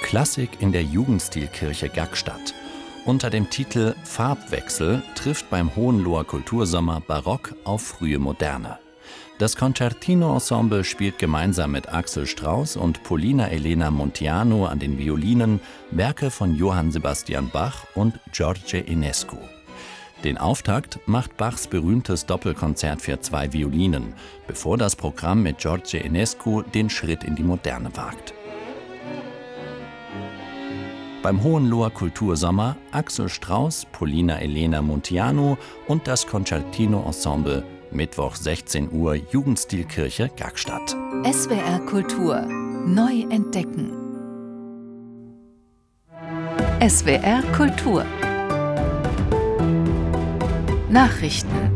Klassik in der Jugendstilkirche Gackstadt. Unter dem Titel Farbwechsel trifft beim Hohenloher Kultursommer Barock auf frühe Moderne. Das Concertino-Ensemble spielt gemeinsam mit Axel Strauß und Polina Elena Munteanu an den Violinen Werke von Johann Sebastian Bach und George Enescu. Den Auftakt macht Bachs berühmtes Doppelkonzert für 2 Violinen, bevor das Programm mit George Enescu den Schritt in die Moderne wagt. Beim Hohenloher Kultursommer Axel Strauß, Polina Elena Munteanu und das Concertino-Ensemble, Mittwoch 16 Uhr, Jugendstilkirche Gackstadt. SWR Kultur neu entdecken. SWR Kultur Nachrichten.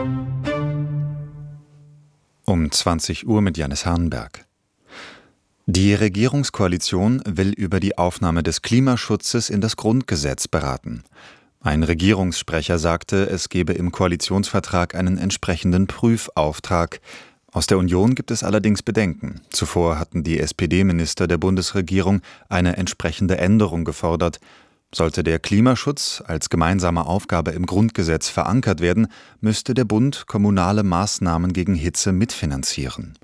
Um 20 Uhr mit Jannis Harnberg. Die Regierungskoalition will über die Aufnahme des Klimaschutzes in das Grundgesetz beraten. Ein Regierungssprecher sagte, es gebe im Koalitionsvertrag einen entsprechenden Prüfauftrag. Aus der Union gibt es allerdings Bedenken. Zuvor hatten die SPD-Minister der Bundesregierung eine entsprechende Änderung gefordert. Sollte der Klimaschutz als gemeinsame Aufgabe im Grundgesetz verankert werden, müsste der Bund kommunale Maßnahmen gegen Hitze mitfinanzieren.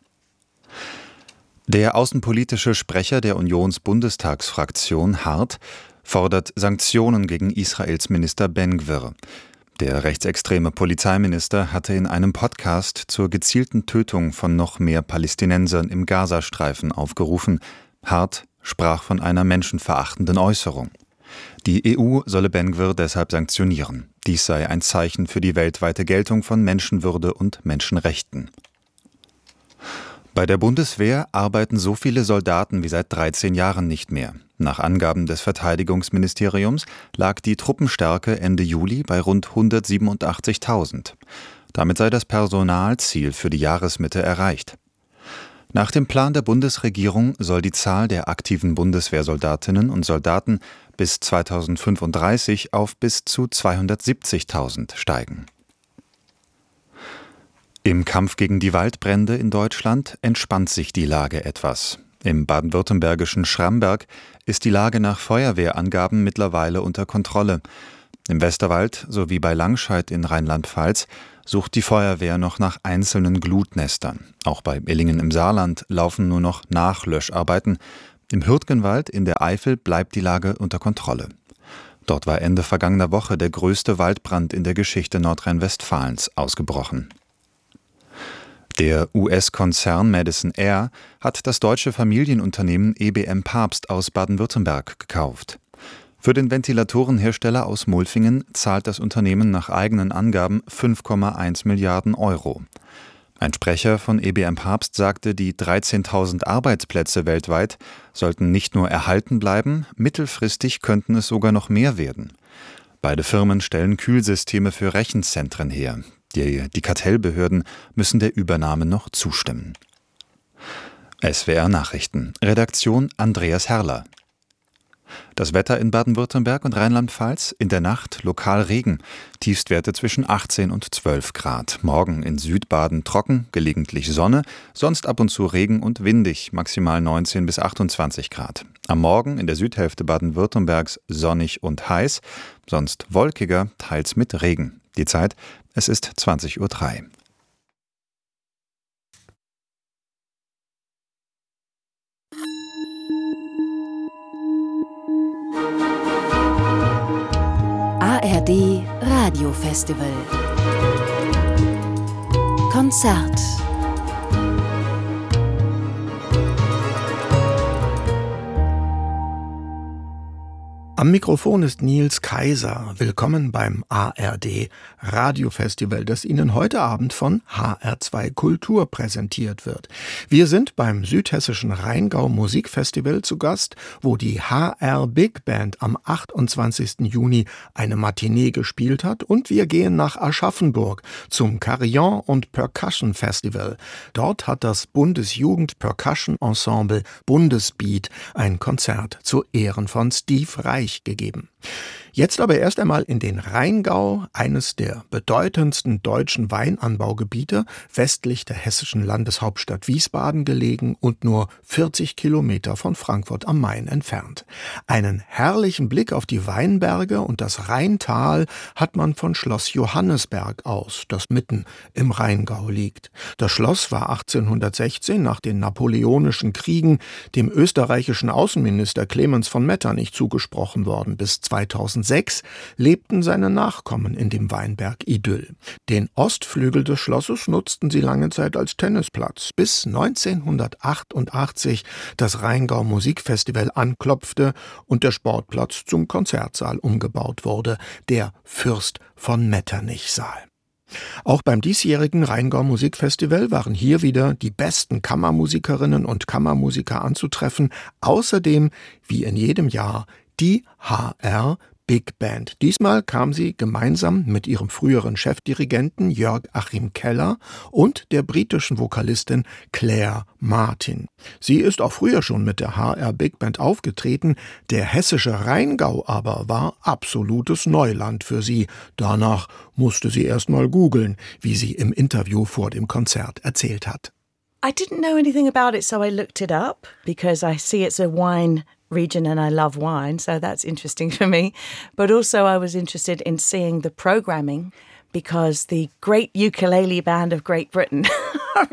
Der außenpolitische Sprecher der Unionsbundestagsfraktion Hart fordert Sanktionen gegen Israels Minister Ben-Gvir. Der rechtsextreme Polizeiminister hatte in einem Podcast zur gezielten Tötung von noch mehr Palästinensern im Gazastreifen aufgerufen. Hart sprach von einer menschenverachtenden Äußerung. Die EU solle Ben-Gvir deshalb sanktionieren. Dies sei ein Zeichen für die weltweite Geltung von Menschenwürde und Menschenrechten. Bei der Bundeswehr arbeiten so viele Soldaten wie seit 13 Jahren nicht mehr. Nach Angaben des Verteidigungsministeriums lag die Truppenstärke Ende Juli bei rund 187.000. Damit sei das Personalziel für die Jahresmitte erreicht. Nach dem Plan der Bundesregierung soll die Zahl der aktiven Bundeswehrsoldatinnen und Soldaten bis 2035 auf bis zu 270.000 steigen. Im Kampf gegen die Waldbrände in Deutschland entspannt sich die Lage etwas. Im baden-württembergischen Schramberg ist die Lage nach Feuerwehrangaben mittlerweile unter Kontrolle. Im Westerwald sowie bei Langscheid in Rheinland-Pfalz sucht die Feuerwehr noch nach einzelnen Glutnestern. Auch bei Illingen im Saarland laufen nur noch Nachlöscharbeiten. Im Hürtgenwald in der Eifel bleibt die Lage unter Kontrolle. Dort war Ende vergangener Woche der größte Waldbrand in der Geschichte Nordrhein-Westfalens ausgebrochen. Der US-Konzern Madison Air hat das deutsche Familienunternehmen EBM Papst aus Baden-Württemberg gekauft. Für den Ventilatorenhersteller aus Mulfingen zahlt das Unternehmen nach eigenen Angaben 5,1 Milliarden Euro. Ein Sprecher von EBM Papst sagte, die 13.000 Arbeitsplätze weltweit sollten nicht nur erhalten bleiben, mittelfristig könnten es sogar noch mehr werden. Beide Firmen stellen Kühlsysteme für Rechenzentren her. Die Kartellbehörden müssen der Übernahme noch zustimmen. SWR Nachrichten. Redaktion Andreas Herrler. Das Wetter in Baden-Württemberg und Rheinland-Pfalz: in der Nacht lokal Regen, Tiefstwerte zwischen 18 und 12 Grad. Morgen in Südbaden trocken, gelegentlich Sonne, sonst ab und zu Regen und windig, maximal 19 bis 28 Grad. Am Morgen in der Südhälfte Baden-Württembergs sonnig und heiß, sonst wolkiger, teils mit Regen. Die Zeit: es ist 20:03 Uhr. ARD Radiofestival Konzert. Am Mikrofon ist Nils Kaiser. Willkommen beim ARD Radiofestival, das Ihnen heute Abend von HR2 Kultur präsentiert wird. Wir sind beim Südhessischen Rheingau Musikfestival zu Gast, wo die HR Big Band am 28. Juni eine Matinee gespielt hat, und wir gehen nach Aschaffenburg zum Carillon und Percussion Festival. Dort hat das Bundesjugend Percussion Ensemble Bundesbeat ein Konzert zu Ehren von Steve Reich gegeben. Jetzt aber erst einmal in den Rheingau, eines der bedeutendsten deutschen Weinanbaugebiete, westlich der hessischen Landeshauptstadt Wiesbaden gelegen und nur 40 Kilometer von Frankfurt am Main entfernt. Einen herrlichen Blick auf die Weinberge und das Rheintal hat man von Schloss Johannisberg aus, das mitten im Rheingau liegt. Das Schloss war 1816 nach den Napoleonischen Kriegen dem österreichischen Außenminister Clemens von Metternich zugesprochen worden. Bis 2006 lebten seine Nachkommen in dem Weinberg-Idyll. Den Ostflügel des Schlosses nutzten sie lange Zeit als Tennisplatz, bis 1988 das Rheingau Musikfestival anklopfte und der Sportplatz zum Konzertsaal umgebaut wurde, der Fürst von Metternich-Saal. Auch beim diesjährigen Rheingau Musikfestival waren hier wieder die besten Kammermusikerinnen und Kammermusiker anzutreffen, außerdem, wie in jedem Jahr, die HR Big Band. Diesmal kam sie gemeinsam mit ihrem früheren Chefdirigenten Jörg Achim Keller und der britischen Vokalistin Claire Martin. Sie ist auch früher schon mit der HR Big Band aufgetreten, der hessische Rheingau aber war absolutes Neuland für sie. Danach musste sie erst mal googeln, wie sie im Interview vor dem Konzert erzählt hat. I didn't know anything about it, so I looked it up because I see it's a wine region and I love wine, so that's interesting for me. But also I was interested in seeing the programming because the Great Ukulele Band of Great Britain are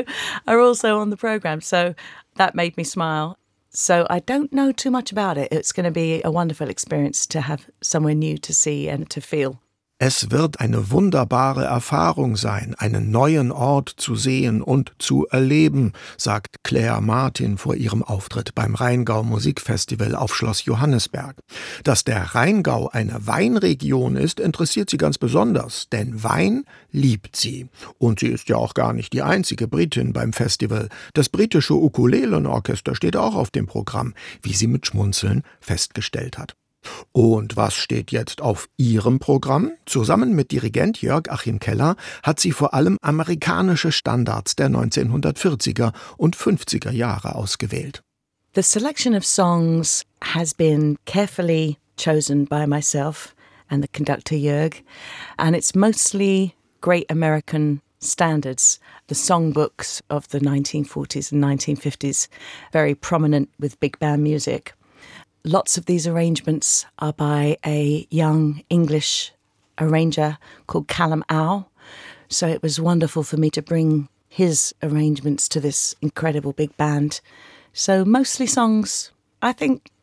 also on the program, so that made me smile. So I don't know too much about it. It's going to be a wonderful experience to have somewhere new to see and to feel. Es wird eine wunderbare Erfahrung sein, einen neuen Ort zu sehen und zu erleben, sagt Claire Martin vor ihrem Auftritt beim Rheingau Musikfestival auf Schloss Johannisberg. Dass der Rheingau eine Weinregion ist, interessiert sie ganz besonders, denn Wein liebt sie. Und sie ist ja auch gar nicht die einzige Britin beim Festival. Das britische Ukulelenorchester steht auch auf dem Programm, wie sie mit Schmunzeln festgestellt hat. Und was steht jetzt auf ihrem Programm? Zusammen mit Dirigent Jörg Achim Keller hat sie vor allem amerikanische Standards der 1940er und 50er Jahre ausgewählt. The selection of songs has been carefully chosen by myself and the conductor Jörg, and it's mostly great American standards, the songbooks of the 1940s and 1950s, very prominent with big band music. Lots of these arrangements are by a young English arranger called Callum Au. So it was wonderful for me to bring his arrangements to this incredible big band. So mostly songs, I think